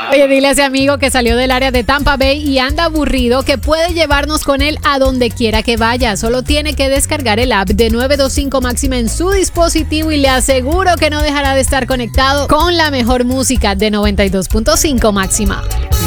Oye, dile a ese amigo que salió del área de Tampa Bay y anda aburrido que puede llevarnos con él a donde quiera que vaya. Solo tiene que descargar el app de 925 Máxima en su dispositivo y le aseguro que no dejará de estar conectado con la mejor música de 92.5 Máxima.